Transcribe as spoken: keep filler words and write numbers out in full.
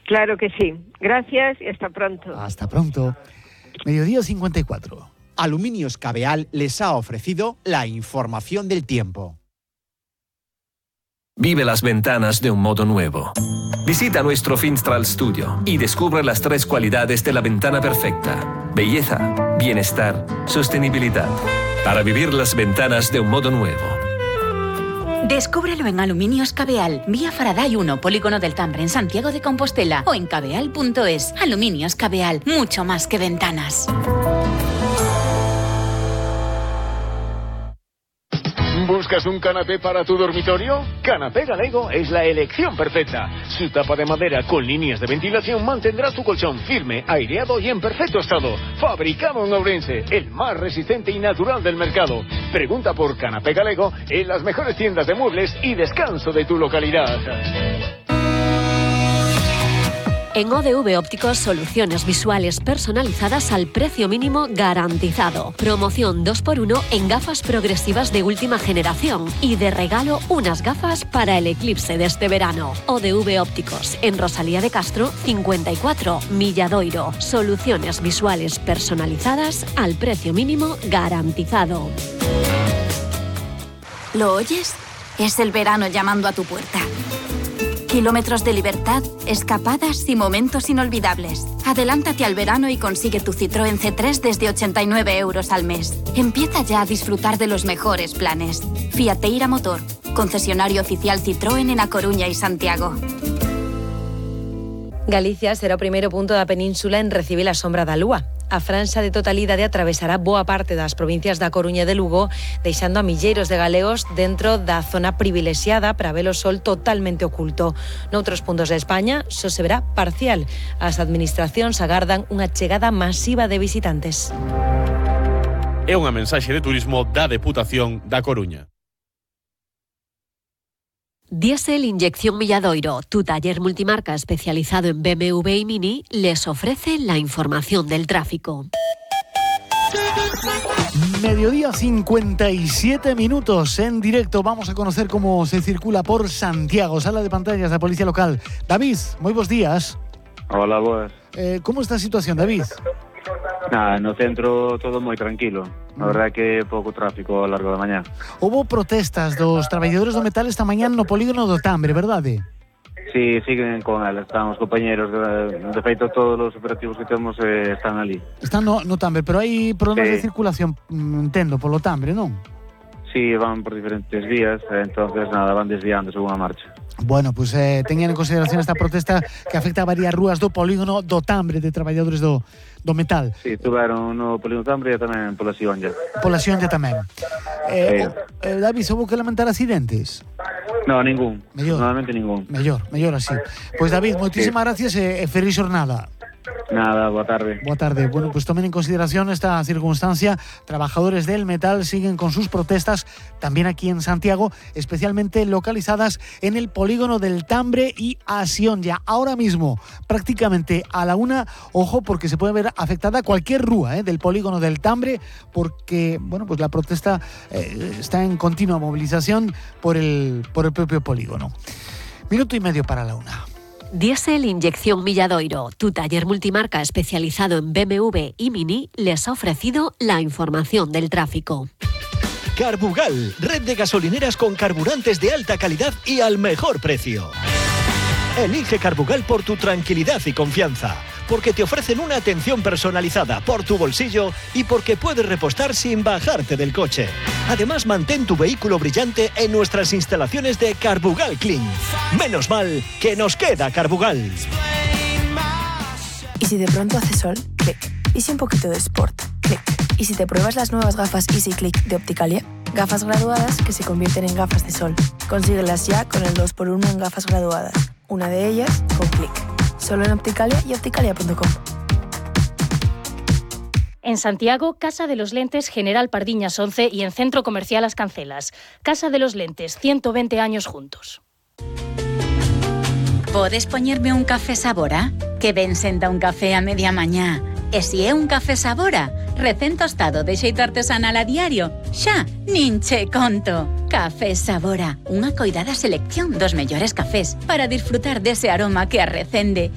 Claro que sí. Gracias y hasta pronto. Hasta pronto. Mediodía cincuenta y cuatro. Aluminios Cabeal les ha ofrecido la información del tiempo. Vive las ventanas de un modo nuevo. Visita nuestro Finstral Studio y descubre las tres cualidades de la ventana perfecta: belleza, bienestar, sostenibilidad. Para vivir las ventanas de un modo nuevo. Descúbrelo en Aluminios Cabeal, vía Faraday uno, Polígono del Tambre, en Santiago de Compostela, o en cabeal punto es. Aluminios Cabeal, mucho más que ventanas. ¿Buscas un canapé para tu dormitorio? Canapé Galego es la elección perfecta. Su tapa de madera con líneas de ventilación mantendrá tu colchón firme, aireado y en perfecto estado. Fabricado en Ourense, el más resistente y natural del mercado. Pregunta por Canapé Galego en las mejores tiendas de muebles y descanso de tu localidad. En O D V Ópticos, soluciones visuales personalizadas al precio mínimo garantizado. Promoción dos por uno en gafas progresivas de última generación y de regalo unas gafas para el eclipse de este verano. O D V Ópticos, en Rosalía de Castro, cincuenta y cuatro, Milladoiro. Soluciones visuales personalizadas al precio mínimo garantizado. ¿Lo oyes? Es el verano llamando a tu puerta. Kilómetros de libertad, escapadas y momentos inolvidables. Adelántate al verano y consigue tu Citroën C tres desde ochenta y nueve euros al mes. Empieza ya a disfrutar de los mejores planes. Fiat Eira Motor, concesionario oficial Citroën en A Coruña y Santiago. Galicia será o primeiro punto da península en recibir a sombra da lúa. A franxa de totalidade atravesará boa parte das provincias da Coruña e de Lugo, deixando a milleiros de galegos dentro da zona privilexiada para ver o sol totalmente oculto. Noutros puntos de España só se verá parcial. As administracións agardan unha chegada masiva de visitantes. É unha mensaxe de turismo da Deputación da Coruña. Diesel Inyección Milladoiro, tu taller multimarca especializado en B M W y Mini, les ofrece la información del tráfico. Mediodía cincuenta y siete minutos en directo. Vamos a conocer cómo se circula por Santiago. Sala de pantallas da Policía Local. David, moi bons días. Hola, boas. Eh, como está a situación, David? Nada, no centro todo moi tranquilo. A verdade é que pouco tráfico ao largo da mañá. Houbo protestas dos traballadores do metal esta mañá no polígono do Tambre, verdade? Sí, siguen con elas. Están os compañeros. De, de feito, todos os operativos que temos eh, están ali. Están no, no Tambre, pero hai problemas sí. de circulación, entendo, polo Tambre, non? Sí, van por diferentes vías, entonces nada, van desviando según a marcha. Bueno, pues eh, teñan en consideración esta protesta que afecta a varias rúas do polígono do Tambre de traballadores do, do metal. Sí, tuveron no polígono Tambre e tamén pola Xionlla. Pola Xionlla tamén. Eh, sí. eh, David, houbo que lamentar accidentes? No, ningún. Mellor. Normalmente ningún. Mellor, mellor así. Pois pues, David, moitísimas sí. gracias e, e feliz xornada. Nada, boa tarde. Boa tarde. Bueno, pues tomen en consideración esta circunstancia. Trabajadores del metal siguen con sus protestas también aquí en Santiago, especialmente localizadas en el polígono del Tambre y Xionlla. Ahora mismo, prácticamente a la una, ojo, porque se puede ver afectada cualquier rúa eh, del polígono del Tambre, porque, bueno, pues la protesta eh, está en continua movilización por el, por el propio polígono. Minuto y medio para la una. Diesel Inyección Milladoiro, tu taller multimarca especializado en B M W y Mini, les ha ofrecido la información del tráfico. Carbugal, red de gasolineras con carburantes de alta calidad y al mejor precio. Elige Carbugal por tu tranquilidad y confianza, porque te ofrecen una atención personalizada por tu bolsillo y porque puedes repostar sin bajarte del coche. Además, mantén tu vehículo brillante en nuestras instalaciones de Carbugal Clean. Menos mal que nos queda Carbugal. ¿Y si de pronto hace sol? Clic. ¿Y si un poquito de sport? Clic. ¿Y si te pruebas las nuevas gafas Easy Click de Opticalia? Gafas graduadas que se convierten en gafas de sol. Consíguelas ya con el dos por uno en gafas graduadas. Una de ellas con Clic. Solo en Opticalia y opticalia punto com. En Santiago, Casa de los Lentes General Pardiñas once y en Centro Comercial Las Cancelas. Casa de los Lentes, ciento veinte años juntos. Podes poñerme un café Sabora? Que ben senta un café a media mañá. E si é un café Sabora, recén tostado de xeito artesanal a diario, xa, nin che conto. Café Sabora, unha coidada selección dos mellores cafés para disfrutar dese aroma que arrecende